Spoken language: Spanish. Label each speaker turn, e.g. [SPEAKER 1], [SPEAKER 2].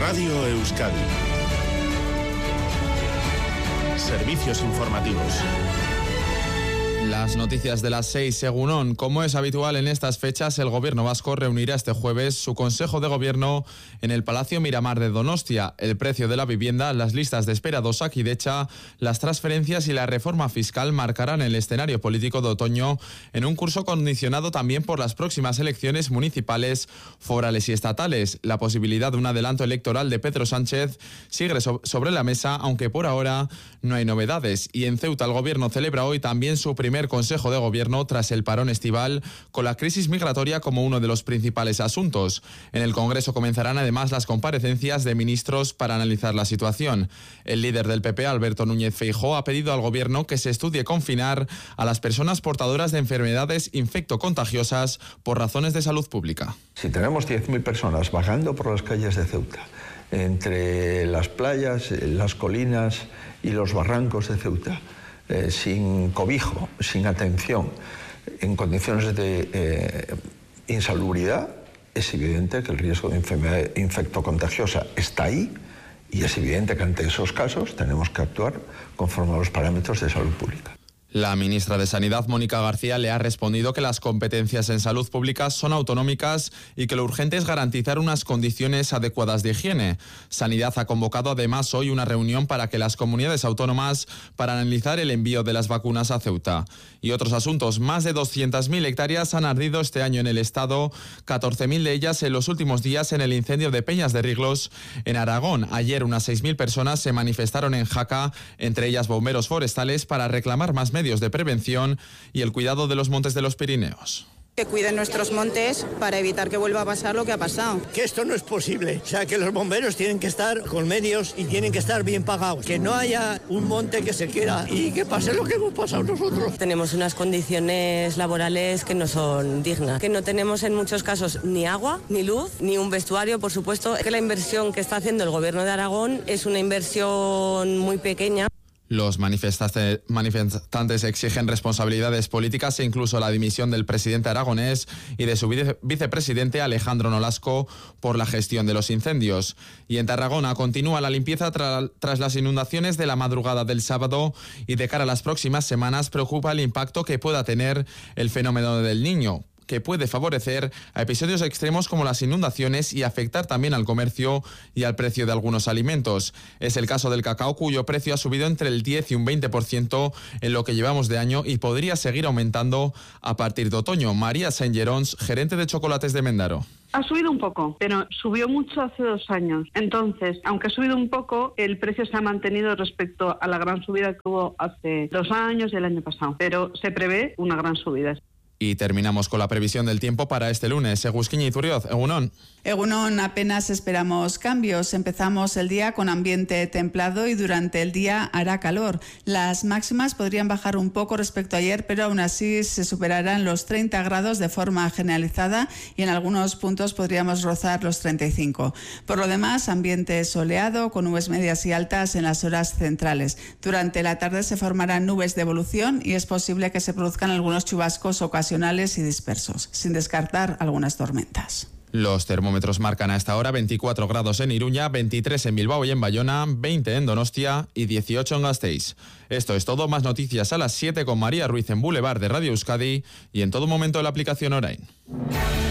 [SPEAKER 1] Radio Euskadi. Servicios informativos.
[SPEAKER 2] Las noticias de las 6, Egunon. Como es habitual en estas fechas, el Gobierno vasco reunirá este jueves su Consejo de Gobierno en el Palacio Miramar de Donostia. El precio de la vivienda, las listas de espera de Osakidetza, las transferencias y la reforma fiscal marcarán el escenario político de otoño en un curso condicionado también por las próximas elecciones municipales, forales y estatales. La posibilidad de un adelanto electoral de Pedro Sánchez sigue sobre la mesa, aunque por ahora no hay novedades. Y en Ceuta el Gobierno celebra hoy también su primer Consejo de Gobierno tras el parón estival, con la crisis migratoria como uno de los principales asuntos. En el Congreso comenzarán además las comparecencias de ministros para analizar la situación. El líder del PP, Alberto Núñez Feijóo, ha pedido al Gobierno que se estudie confinar a las personas portadoras de enfermedades infectocontagiosas por razones de salud pública.
[SPEAKER 3] Si tenemos 10.000 personas vagando por las calles de Ceuta, entre las playas, las colinas y los barrancos de Ceuta, sin cobijo, sin atención, en condiciones de insalubridad, es evidente que el riesgo de enfermedad infectocontagiosa está ahí y es evidente que ante esos casos tenemos que actuar conforme a los parámetros de salud pública.
[SPEAKER 2] La ministra de Sanidad, Mónica García, le ha respondido que las competencias en salud pública son autonómicas y que lo urgente es garantizar unas condiciones adecuadas de higiene. Sanidad ha convocado además hoy una reunión para que las comunidades autónomas para analizar el envío de las vacunas a Ceuta. Y otros asuntos, más de 200.000 hectáreas han ardido este año en el Estado, 14.000 de ellas en los últimos días en el incendio de Peñas de Riglos, en Aragón. Ayer unas 6.000 personas se manifestaron en Jaca, entre ellas bomberos forestales, para reclamar más medios de prevención y el cuidado de los montes de los Pirineos.
[SPEAKER 4] Que cuiden nuestros montes para evitar que vuelva a pasar lo que ha pasado.
[SPEAKER 5] Que esto no es posible, o sea que los bomberos tienen que estar con medios y tienen que estar bien pagados. Que no haya un monte que se quiera y que pase lo que hemos pasado nosotros.
[SPEAKER 6] Tenemos unas condiciones laborales que no son dignas, que no tenemos en muchos casos ni agua, ni luz, ni un vestuario, por supuesto. Que la inversión que está haciendo el Gobierno de Aragón es una inversión muy pequeña.
[SPEAKER 2] Los manifestantes exigen responsabilidades políticas e incluso la dimisión del presidente aragonés y de su vicepresidente Alejandro Nolasco por la gestión de los incendios. Y en Tarragona continúa la limpieza tras las inundaciones de la madrugada del sábado y de cara a las próximas semanas preocupa el impacto que pueda tener el fenómeno del Niño, que puede favorecer a episodios extremos como las inundaciones y afectar también al comercio y al precio de algunos alimentos. Es el caso del cacao, cuyo precio ha subido entre el 10 y un 20% en lo que llevamos de año y podría seguir aumentando a partir de otoño. María Saint-Gerons, gerente de chocolates de Mendaro.
[SPEAKER 7] Ha subido un poco, pero subió mucho hace 2 años. Entonces, aunque ha subido un poco, el precio se ha mantenido respecto a la gran subida que hubo hace 2 años y el año pasado. Pero se prevé una gran subida.
[SPEAKER 2] Y terminamos con la previsión del tiempo para este lunes. Egusquiña Iturrioz, Egunon.
[SPEAKER 8] Egunon, apenas esperamos cambios. Empezamos el día con ambiente templado y durante el día hará calor. Las máximas podrían bajar un poco respecto a ayer, pero aún así se superarán los 30 grados de forma generalizada y en algunos puntos podríamos rozar los 35. Por lo demás, ambiente soleado con nubes medias y altas en las horas centrales. Durante la tarde se formarán nubes de evolución y es posible que se produzcan algunos chubascos ocasionales y dispersos, sin descartar algunas tormentas.
[SPEAKER 2] Los termómetros marcan a esta hora 24 grados en Iruña, 23 en Bilbao y en Bayona, 20 en Donostia y 18 en Gasteiz. Esto es todo, más noticias a las 7 con María Ruiz en Boulevard de Radio Euskadi y en todo momento en la aplicación Orain.